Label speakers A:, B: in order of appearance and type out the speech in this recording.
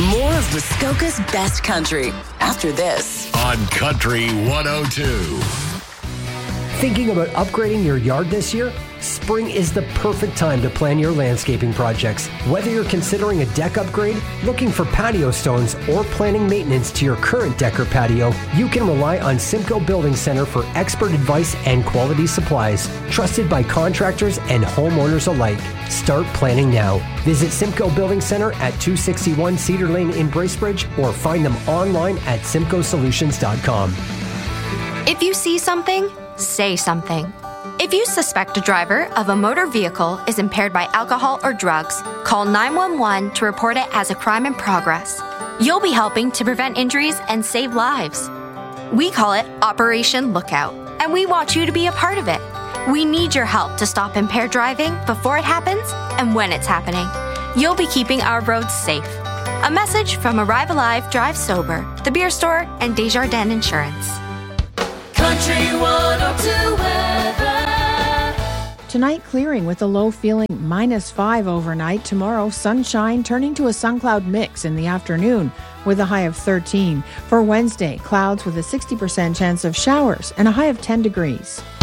A: More of Muskoka's best country after this
B: on Country 102.
C: Thinking about upgrading your yard this year? Spring is the perfect time to plan your landscaping projects. Whether you're considering a deck upgrade, looking for patio stones, or planning maintenance to your current deck or patio, you can rely on Simcoe Building Center for expert advice and quality supplies, trusted by contractors and homeowners alike. Start planning now. Visit Simcoe Building Center at 261 Cedar Lane in Bracebridge or find them online at simcoesolutions.com.
D: If you see something, say something. If you suspect a driver of a motor vehicle is impaired by alcohol or drugs, call 911 to report it as a crime in progress. You'll be helping to prevent injuries and save lives. We call it Operation Lookout, and we want you to be a part of it. We need your help to stop impaired driving before it happens and when it's happening. You'll be keeping our roads safe. A message from Arrive Alive, Drive Sober, The Beer Store, and Desjardins Insurance.
E: Country 102 weather.
F: Tonight, clearing with a low feeling -5 overnight. Tomorrow, sunshine turning to a sun cloud mix in the afternoon with a high of 13. For Wednesday, clouds with a 60% chance of showers and a high of 10 degrees.